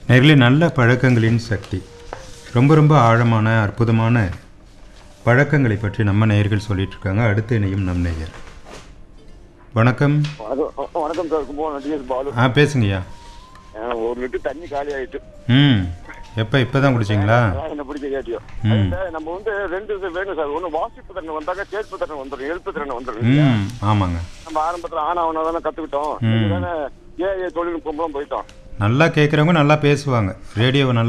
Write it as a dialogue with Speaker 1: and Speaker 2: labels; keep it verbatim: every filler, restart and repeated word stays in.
Speaker 1: நேர்களே, நல்ல பழக்கங்களின் சக்தி. ரொம்ப ரொம்ப ஆழமான அற்புதமான பழக்கங்களை பற்றி நம்ம நேயர்கள் சொல்லிட்டு இருக்காங்க. அடுத்து இணையும் நம் நேயர். வணக்கம்.
Speaker 2: வணக்கம் சார். கும்பகோணம் டிஎஸ் பாலு.
Speaker 1: ஆ பேசுங்கய்யா.
Speaker 2: ஒரு லிட்டர் தண்ணி காலி ஆயிட்டு.
Speaker 1: ம் எப்போ இப்போ தான் குடிச்சிங்களா?
Speaker 2: என்ன பிடிச்ச கேட்டியோ. நம்ம வந்து ரெண்டு இது வேணும் சார். ஒன்று வாசிப்பு திறன் வந்தாக்க கேட்பு திறன் வந்துடும், எழுப்பு திறன் வந்துடும்.
Speaker 1: ம் ஆமாங்க.
Speaker 2: நம்ம ஆரம்பத்தில் ஆனா அவனை தானே கற்றுக்கிட்டோம். தானே ஏ தொழில்நுட்பம்லாம் போயிட்டோம்.
Speaker 1: நல்லா கேட்குறவங்க நல்லா பேசுவாங்க. ரேடியோவை நல்லா